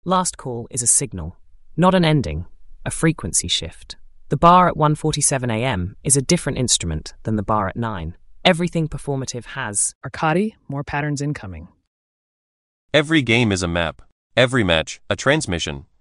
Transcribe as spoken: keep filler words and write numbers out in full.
Last call is a signal, not an ending, a frequency shift. The bar at one forty-seven a m is a different instrument than the bar at nine. Everything performative has Arcadi, more patterns incoming. Every game is a map. Every match, a transmission.